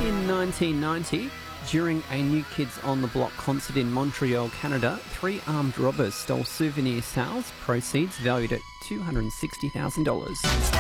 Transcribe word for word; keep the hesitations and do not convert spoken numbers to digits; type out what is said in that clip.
In nineteen ninety, during a New Kids on the Block concert in Montreal, Canada, three armed robbers stole souvenir sales, proceeds valued at two hundred sixty thousand dollars.